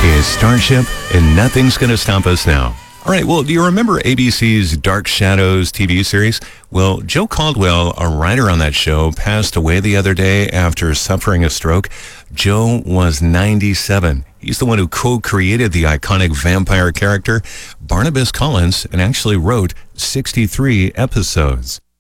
is Starship, and nothing's going to stop us now. All right, well, do you remember ABC's Dark Shadows TV series? Well, Joe Caldwell, a writer on that show, passed away the other day after suffering a stroke. Joe was 97. He's the one who co-created the iconic vampire character, Barnabas Collins, and actually wrote 63 episodes.